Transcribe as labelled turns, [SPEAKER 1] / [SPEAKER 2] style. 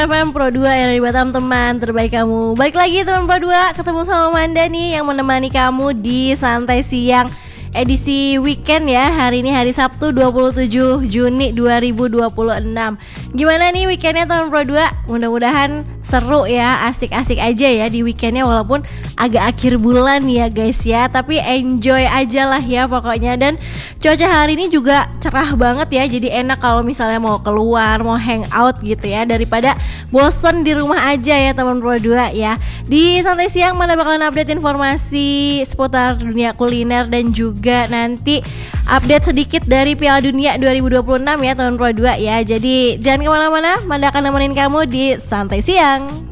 [SPEAKER 1] FM Pro 2 yang dari Batam, teman terbaik kamu. Balik lagi teman Pro 2, ketemu sama Manda nih yang menemani kamu di Santai Siang edisi weekend ya. Hari ini hari Sabtu 27 Juni 2026. Gimana nih weekendnya teman Pro 2? Mudah-mudahan seru ya, asik-asik aja ya di weekendnya, walaupun agak akhir bulan ya guys ya. Tapi enjoy aja lah ya pokoknya. Dan cuaca hari ini juga cerah banget ya, jadi enak kalau misalnya mau keluar, mau hangout gitu ya, daripada bosen di rumah aja ya teman Pro 2 ya. Di Santai Siang Manda bakalan update informasi seputar dunia kuliner dan juga nanti update sedikit dari Piala Dunia 2026 ya teman Pro 2 ya. Jadi jangan kemana-mana, Manda akan nemenin kamu di Santai Siang.